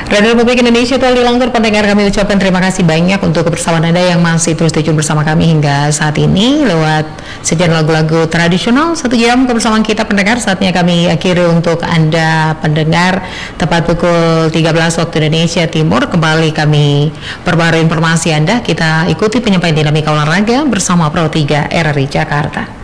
Radio Republik Indonesia telah dilanggar pendengar, kami ucapkan terima kasih banyak untuk kebersamaan Anda yang masih terus stay tune bersama kami hingga saat ini lewat sekian lagu-lagu tradisional. 1 jam kebersamaan kita pendengar, saatnya kami akhiri untuk Anda pendengar tepat pukul 13 waktu Indonesia Timur. Kembali kami perbarui informasi Anda, kita ikuti penyampaian dinamika olahraga bersama Pro 3 RRI Jakarta.